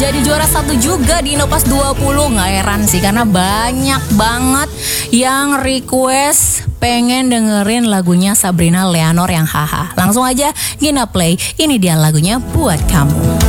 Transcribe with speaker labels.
Speaker 1: jadi juara 1 juga di Indopas 20. Nggak heran sih karena banyak banget yang request pengen dengerin lagunya Sabrina Leonor yang haha. Langsung aja Gina play, ini dia lagunya buat kamu.